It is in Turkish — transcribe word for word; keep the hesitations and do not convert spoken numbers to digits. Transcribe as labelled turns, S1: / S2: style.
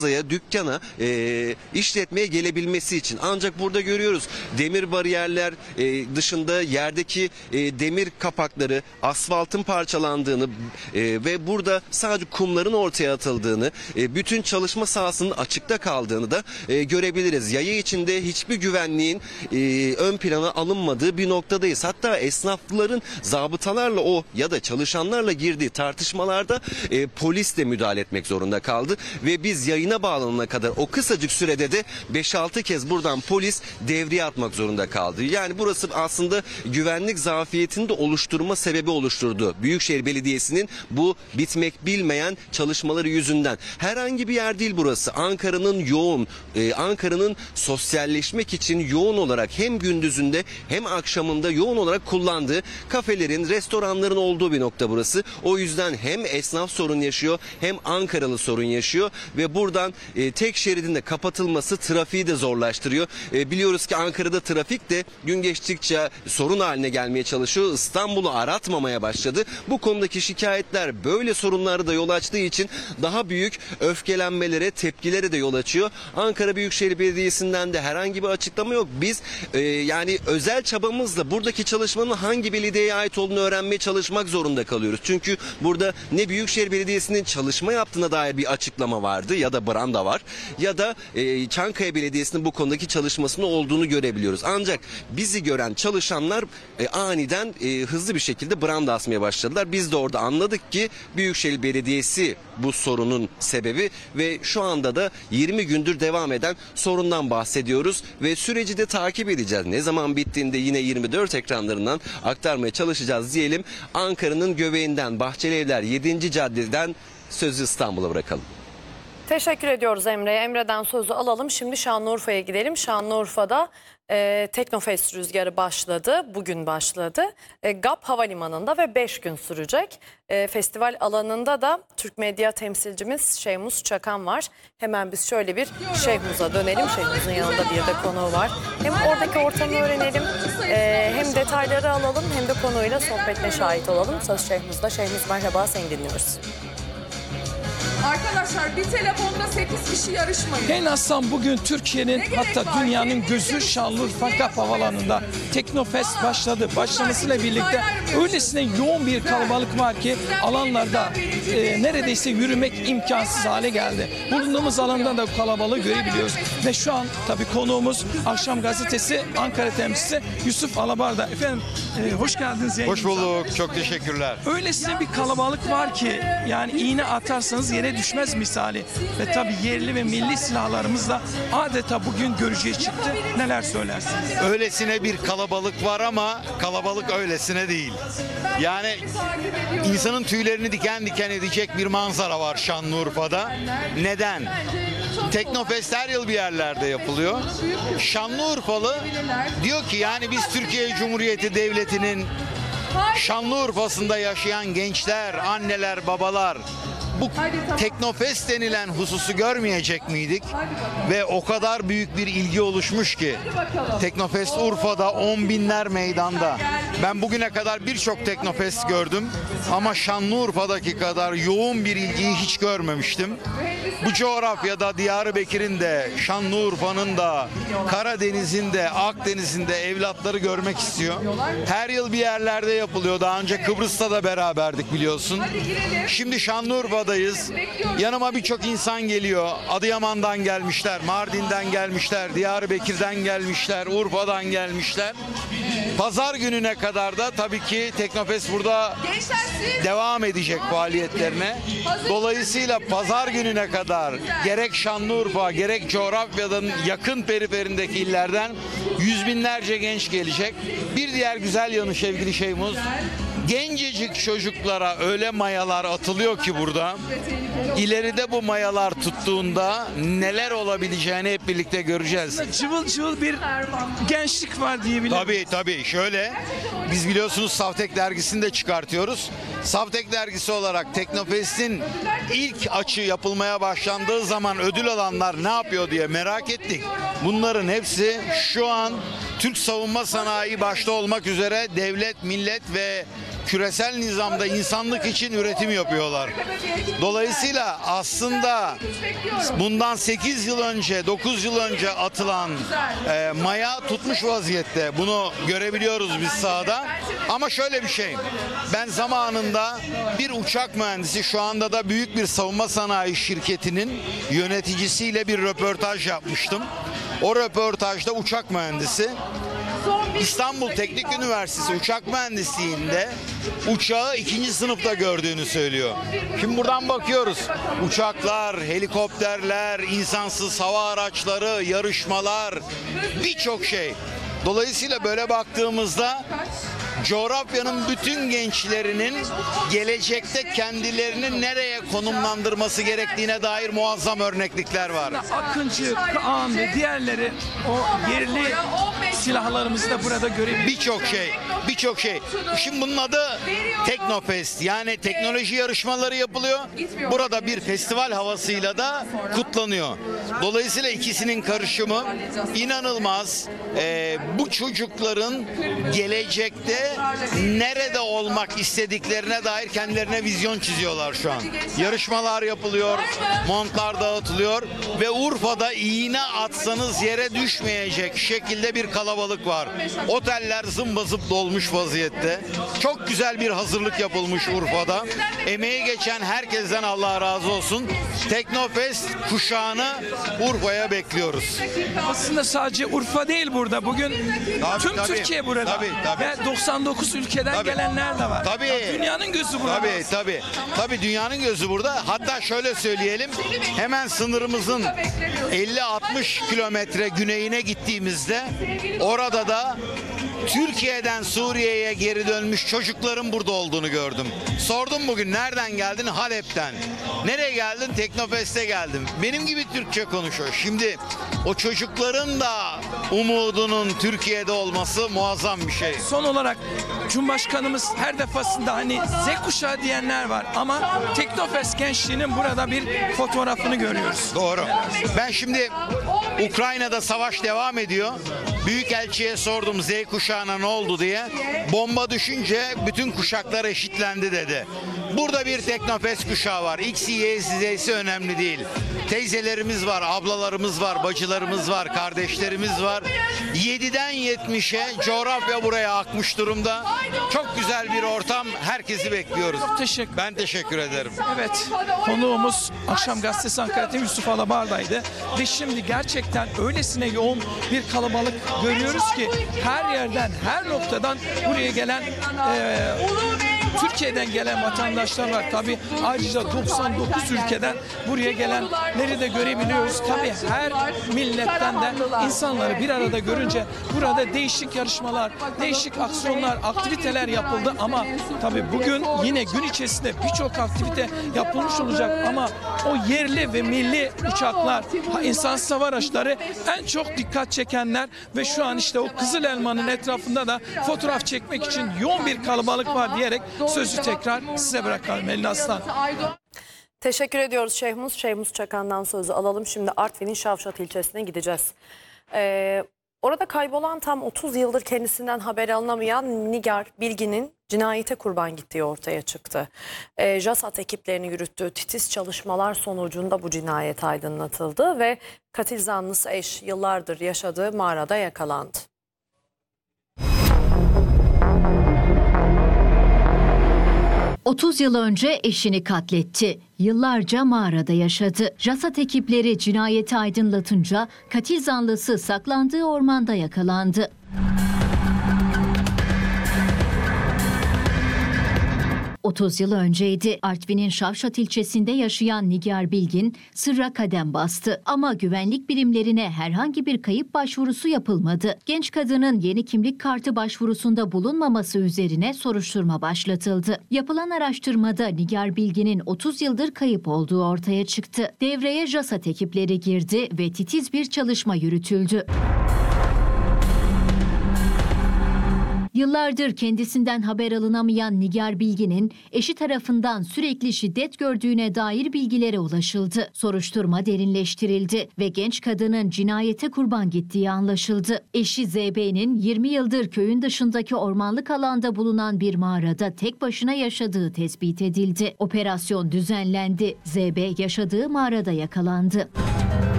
S1: dükkana, e, işletmeye gelebilmesi için. Ancak burada görüyoruz demir bariyerler e, dışında yerdeki e, demir kapakları, asfaltın parçalandığını e, ve burada sadece kumların ortaya atıldığını, e, bütün çalışma sahasının açıkta kaldığını da e, görebiliriz. Yaya içinde hiçbir güvenliğin e, ön plana alınmadığı bir noktadayız. Hatta esnafların zabıtalarla o ya da çalışanlarla girdiği tartışmalarda e, polis de müdahale etmek zorunda kaldı ve biz yayına bağlanana kadar o kısacık sürede de beş altı kez buradan polis devriye atmak zorunda kaldı. Yani burası aslında güvenlik zafiyetini de oluşturma sebebi oluşturdu. Büyükşehir Belediyesi'nin bu bitmek bilmeyen çalışmaları yüzünden. Herhangi bir yer değil burası. Ankara'nın yoğun, e, Ankara'nın sosyalleşmek için yoğun olarak hem gündüzünde hem akşamında yoğun olarak kullandığı kafelerin, restoranların olduğu bir nokta burası. O yüzden hem esnaf sorun yaşıyor hem Ankaralı sorun yaşıyor ve buradan e, tek şeridin de kapatılması trafiği de zorlaştırıyor. E, biliyoruz ki Ankara'da trafik de gün geçtikçe sorun haline gelmeye çalışıyor. İstanbul'u aratmamaya başladı. Bu konudaki şikayetler böyle sorunlara da yol açtığı için daha büyük öfkelenmelere, tepkilere de yol açıyor. Ankara Büyükşehir Belediyesi'nden de herhangi bir açıklama yok. Biz e, yani özel çabamızla buradaki çalışmanın hangi belediyeye ait olduğunu öğrenmeye çalışmak zorunda kalıyoruz. Çünkü burada ne Büyükşehir Belediyesi'nin çalışma yaptığına dair bir açıklama vardı ya da branda var ya da e, Çankaya Belediyesi'nin bu konudaki çalışmasının olduğunu görebiliyoruz. Ancak bizi gören çalışanlar e, aniden e, hızlı bir şekilde branda asmaya başladılar. Biz de orada anladık ki Büyükşehir Belediyesi bu sorunun sebebi ve şu anda da yirmi gündür devam eden sorundan bahsediyoruz ve süreci de takip edeceğiz. Ne zaman bittiğinde yine yirmi dört ekranlarından aktarmaya çalışacağız diyelim. Ankara'nın göbeğinden Bahçelievler yedinci caddeden sözü İstanbul'a bırakalım.
S2: Teşekkür ediyoruz Emre'ye. Emre'den sözü alalım. Şimdi Şanlıurfa'ya gidelim. Şanlıurfa'da e, Teknofest rüzgarı başladı. Bugün başladı. E, G A P Havalimanı'nda ve beş gün sürecek. E, festival alanında da Türk Medya temsilcimiz Şeyhmuz Çakan var. Hemen biz şöyle bir Şeyhmuz'a dönelim. Şeyhmuz'un yanında bir de konuğu var. Hem oradaki ortamı öğrenelim, e, hem detayları alalım, hem de konuyla sohbetine şahit olalım. Söz Şeyhmuz'da. Şeyhmuz merhaba, seni dinliyoruz.
S3: Arkadaşlar bir telefonda sekiz kişi yarışmayın.
S4: En azından bugün Türkiye'nin hatta dünyanın gözü Şanlıurfa G A P Havaalanı'nda Teknofest başladı. Başlamasıyla birlikte öylesine yoğun bir kalabalık var ki alanlarda e, neredeyse yürümek imkansız hale geldi. Bulunduğumuz alanda da kalabalığı görebiliyoruz. Ve şu an tabii konuğumuz Akşam Gazetesi Ankara temsilcisi Yusuf Alabar'da. Efendim e, hoş geldiniz.
S5: Hoş bulduk. Çok teşekkürler.
S4: Öylesine bir kalabalık var ki yani iğne atarsanız yere düşmez misali. Ve tabii yerli ve milli silahlarımız da adeta bugün görücüye çıktı. Neler söylersiniz?
S5: Öylesine bir kalabalık var ama kalabalık öylesine değil. Yani insanın tüylerini diken diken edecek bir manzara var Şanlıurfa'da. Neden? Teknofest her yıl bir yerlerde yapılıyor. Şanlıurfalı diyor ki yani biz Türkiye Cumhuriyeti Devleti'nin Şanlıurfa'sında yaşayan gençler, anneler, babalar bu Teknofest denilen hususu görmeyecek miydik? Ve o kadar büyük bir ilgi oluşmuş ki Teknofest Urfa'da on binler meydanda. Ben bugüne kadar birçok Teknofest gördüm ama Şanlıurfa'daki kadar yoğun bir ilgiyi hiç görmemiştim. Bu coğrafyada Diyarbakır'ın da, Şanlıurfa'nın da, Karadeniz'in de, Akdeniz'in de evlatları görmek istiyor. Her yıl bir yerlerde yapılıyor. Daha önce Kıbrıs'ta da beraberdik biliyorsun. Şimdi Şanlıurfa'dayız. Yanıma birçok insan geliyor. Adıyaman'dan gelmişler, Mardin'den gelmişler, Diyarbakır'dan gelmişler, Urfa'dan gelmişler. Pazar gününe kadar da tabii ki Teknofest burada devam edecek faaliyetlerine. Dolayısıyla pazar gününe kadar gerek Şanlıurfa gerek coğrafyanın yakın periferindeki illerden yüz binlerce genç gelecek. Bir diğer güzel yanı sevgili Şeyhmuz, gencecik çocuklara öyle mayalar atılıyor ki burada. İleride bu mayalar tuttuğunda neler olabileceğini hep birlikte göreceğiz.
S4: Cıvıl cıvıl bir gençlik var diyebilirim.
S5: Tabii tabii şöyle, biz biliyorsunuz Savtek dergisini de çıkartıyoruz. Savtek dergisi olarak Teknofest'in ilk açı yapılmaya başlandığı zaman ödül alanlar ne yapıyor diye merak ettik. Bunların hepsi şu an Türk savunma sanayi başta olmak üzere devlet, millet ve küresel nizamda insanlık için üretim yapıyorlar. Dolayısıyla aslında bundan sekiz yıl önce, dokuz yıl önce atılan e, maya tutmuş vaziyette. Bunu görebiliyoruz biz sahada. Ama şöyle bir şey, ben zamanında bir uçak mühendisi, şu anda da büyük bir savunma sanayi şirketinin yöneticisiyle bir röportaj yapmıştım. O röportajda uçak mühendisi İstanbul Teknik Üniversitesi Uçak Mühendisliği'nde uçağı ikinci sınıfta gördüğünü söylüyor. Şimdi buradan bakıyoruz. Uçaklar, helikopterler, insansız hava araçları, yarışmalar, birçok şey. Dolayısıyla böyle baktığımızda coğrafyanın bütün gençlerinin gelecekte kendilerini nereye konumlandırması gerektiğine dair muazzam örneklikler var.
S4: Akıncı, Kaan ve diğerleri o yerli silahlarımızı da burada görebiliyoruz.
S5: Birçok şey, birçok şey. Şimdi bunun adı Teknofest. Yani teknoloji yarışmaları yapılıyor. Burada bir festival havasıyla da kutlanıyor. Dolayısıyla ikisinin karışımı inanılmaz. Ee, bu çocukların gelecekte nerede olmak istediklerine dair kendilerine vizyon çiziyorlar şu an. Yarışmalar yapılıyor, montlar dağıtılıyor ve Urfa'da iğne atsanız yere düşmeyecek şekilde bir kalabalık var. Oteller zımba zıp dolmuş vaziyette. Çok güzel bir hazırlık yapılmış Urfa'da. Emeği geçen herkesten Allah razı olsun. Teknofest kuşağını Urfa'ya bekliyoruz.
S4: Aslında sadece Urfa değil burada. Bugün
S5: Tabii,
S4: tüm
S5: tabii.
S4: Türkiye burada.
S5: Tabii, tabii.
S4: Ve doksan dokuz ülkeden
S5: Tabii.
S4: gelenler de var.
S5: Tabii.
S4: Ya dünyanın gözü burada.
S5: Tabii tabii. Tabii dünyanın gözü burada. Hatta şöyle söyleyelim. Hemen sınırımızın elli altmış kilometre güneyine gittiğimizde orada da Türkiye'den Suriye'ye geri dönmüş çocukların burada olduğunu gördüm. Sordum bugün, nereden geldin? Halep'ten. Nereye geldin? Teknofest'e geldim. Benim gibi Türkçe konuşuyor. Şimdi o çocukların da umudunun Türkiye'de olması muazzam bir şey.
S4: Son olarak Cumhurbaşkanımız her defasında hani Z kuşağı diyenler var ama Teknofest gençliğinin burada bir fotoğrafını görüyoruz.
S5: Doğru. Ben şimdi Ukrayna'da savaş devam ediyor. Büyükelçiye sordum Z kuşağına ne oldu diye. Bomba düşünce bütün kuşaklar eşitlendi dedi. Burada bir Teknofest kuşağı var. X'i, Y'si, Z'si önemli değil. Teyzelerimiz var, ablalarımız var, bacılarımız var, kardeşlerimiz var. yediden yetmişe coğrafya buraya akmış durumda. Çok güzel bir ortam. Herkesi bekliyoruz.
S4: Teşekkür.
S5: Ben teşekkür ederim.
S4: Evet, konuğumuz Akşam Gazetesi Ankara T V Yusuf Alabarda'ydı ve şimdi gerçekten öylesine yoğun bir kalabalık görüyoruz ki her yerden, her noktadan buraya gelen e, Türkiye'den gelen vatandaşlar var. Tabii ayrıca doksan dokuz ülkeden buraya gelenleri de görebiliyoruz. Tabii her milletten de insanları bir arada görünce burada değişik yarışmalar, değişik aksiyonlar, aktiviteler yapıldı ama tabii bugün yine gün içerisinde birçok aktivite yapılmış olacak ama o yerli ve milli uçaklar, insansız hava araçları en çok dikkat çekenler ve şu an işte o Kızıl Elma'nın etrafında da fotoğraf çekmek için yoğun bir kalabalık var diyerek sözü tekrar size bırakalım. Elin Aslan.
S2: Teşekkür ediyoruz Şehmus. Şehmus Çakan'dan sözü alalım. Şimdi Artvin'in Şavşat ilçesine gideceğiz. Ee, orada kaybolan tam otuz yıldır kendisinden haber alınamayan Nigar Bilgin'in cinayete kurban gittiği ortaya çıktı. Ee, JASAT ekiplerinin yürüttüğü titiz çalışmalar sonucunda bu cinayet aydınlatıldı ve katil zanlısı eş yıllardır yaşadığı mağarada yakalandı.
S6: otuz yıl önce eşini katletti. Yıllarca mağarada yaşadı. JASAT ekipleri cinayeti aydınlatınca katil zanlısı saklandığı ormanda yakalandı. otuz yıl önceydi. Artvin'in Şavşat ilçesinde yaşayan Nigar Bilgin sırra kadem bastı. Ama güvenlik birimlerine herhangi bir kayıp başvurusu yapılmadı. Genç kadının yeni kimlik kartı başvurusunda bulunmaması üzerine soruşturma başlatıldı. Yapılan araştırmada Nigar Bilgin'in otuz yıldır kayıp olduğu ortaya çıktı. Devreye JASAT ekipleri girdi ve titiz bir çalışma yürütüldü. Yıllardır kendisinden haber alınamayan Nigar Bilgin'in eşi tarafından sürekli şiddet gördüğüne dair bilgilere ulaşıldı. Soruşturma derinleştirildi ve genç kadının cinayete kurban gittiği anlaşıldı. Eşi Z B'nin yirmi yıldır köyün dışındaki ormanlık alanda bulunan bir mağarada tek başına yaşadığı tespit edildi. Operasyon düzenlendi. Z B yaşadığı mağarada yakalandı.